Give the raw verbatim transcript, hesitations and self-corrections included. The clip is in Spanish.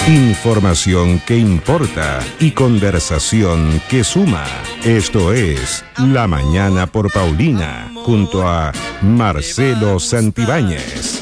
Información que importa y conversación que suma. Esto es La Mañana por Paulina, junto a Marcelo Santibáñez.